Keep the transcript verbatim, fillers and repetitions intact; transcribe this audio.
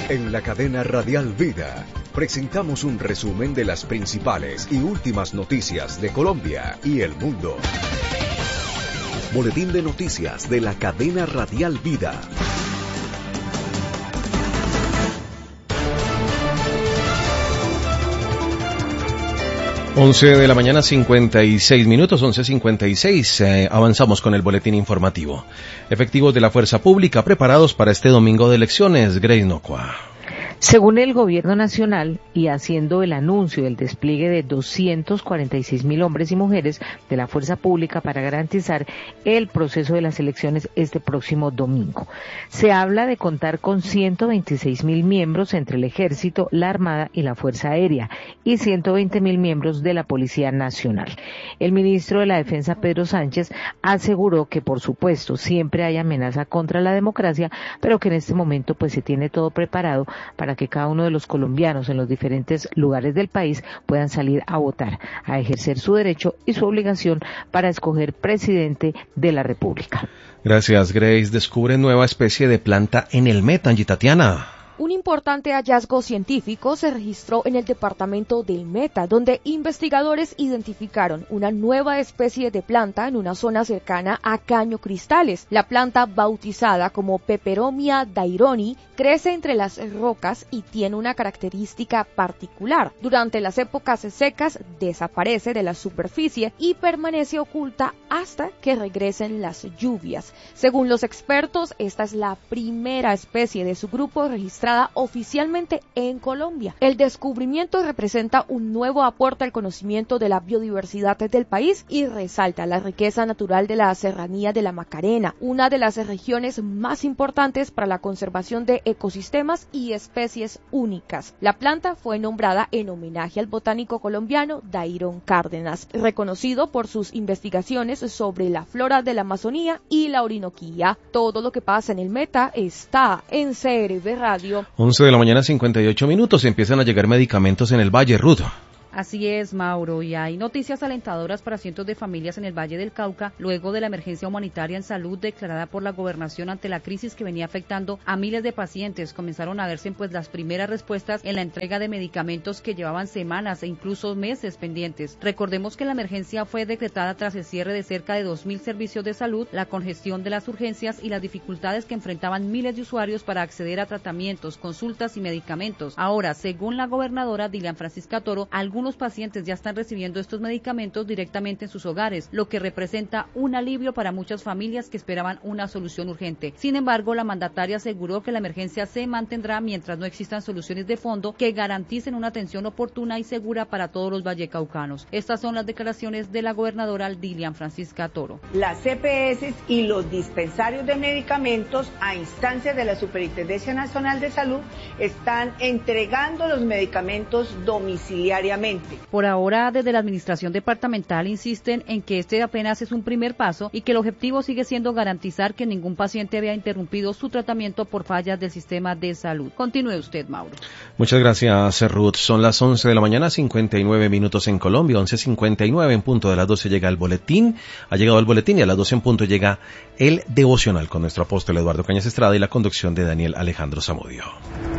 En la cadena Radial Vida presentamos un resumen de las principales y últimas noticias de Colombia y el mundo. Boletín de noticias de la cadena Radial Vida. once de la mañana, cincuenta y seis minutos, once cincuenta y seis. Eh, avanzamos con el boletín informativo. Efectivos de la fuerza pública preparados para este domingo de elecciones. Grace Nocua. Según el Gobierno Nacional, y haciendo el anuncio del despliegue de doscientos cuarenta y seis mil hombres y mujeres de la fuerza pública para garantizar el proceso de las elecciones este próximo domingo, se habla de contar con ciento veintiséis mil miembros entre el Ejército, la Armada y la Fuerza Aérea, y ciento veinte mil miembros de la Policía Nacional. El ministro de la Defensa, Pedro Sánchez, aseguró que, por supuesto, siempre hay amenaza contra la democracia, pero que en este momento pues se tiene todo preparado para que cada uno de los colombianos en los diferentes lugares del país puedan salir a votar, a ejercer su derecho y su obligación para escoger presidente de la República. Gracias, Grace. Descubre nueva especie de planta en el Meta, Angie Tatiana. Un importante hallazgo científico se registró en el departamento del Meta, donde investigadores identificaron una nueva especie de planta en una zona cercana a Caño Cristales. La planta, bautizada como Peperomia daironi, crece entre las rocas y tiene una característica particular. Durante las épocas secas desaparece de la superficie y permanece oculta hasta que regresen las lluvias. Según los expertos, esta es la primera especie de su grupo registrada oficialmente en Colombia. El descubrimiento representa un nuevo aporte al conocimiento de la biodiversidad del país y resalta la riqueza natural de la Serranía de la Macarena, una de las regiones más importantes para la conservación de ecosistemas y especies únicas. La planta fue nombrada en homenaje al botánico colombiano Dairon Cárdenas, reconocido por sus investigaciones sobre la flora de la Amazonía y la Orinoquía. Todo lo que pasa en el Meta está en C R V Radio. once de la mañana, cincuenta y ocho minutos. Empiezan a llegar medicamentos en el Valle, Ruth. Así es, Mauro, y hay noticias alentadoras para cientos de familias en el Valle del Cauca, luego de la emergencia humanitaria en salud declarada por la gobernación ante la crisis que venía afectando a miles de pacientes. Comenzaron a verse pues las primeras respuestas en la entrega de medicamentos que llevaban semanas e incluso meses pendientes. Recordemos que la emergencia fue decretada tras el cierre de cerca de dos mil servicios de salud, la congestión de las urgencias y las dificultades que enfrentaban miles de usuarios para acceder a tratamientos, consultas y medicamentos. Ahora, según la gobernadora Dilian Francisca Toro, algunos Los pacientes ya están recibiendo estos medicamentos directamente en sus hogares, lo que representa un alivio para muchas familias que esperaban una solución urgente. Sin embargo, la mandataria aseguró que la emergencia se mantendrá mientras no existan soluciones de fondo que garanticen una atención oportuna y segura para todos los vallecaucanos. Estas son las declaraciones de la gobernadora Dilian Francisca Toro. Las C P S y los dispensarios de medicamentos, a instancia de la Superintendencia Nacional de Salud, están entregando los medicamentos domiciliariamente. Por ahora, desde la administración departamental insisten en que este apenas es un primer paso y que el objetivo sigue siendo garantizar que ningún paciente vea interrumpido su tratamiento por fallas del sistema de salud. Continúe usted, Mauro. Muchas gracias, Ruth. Son las once de la mañana, cincuenta y nueve minutos en Colombia, once cincuenta y nueve, en punto de las doce llega el boletín. Ha llegado el boletín y a las doce en punto llega el devocional con nuestro apóstol Eduardo Cañas Estrada y la conducción de Daniel Alejandro Zamudio.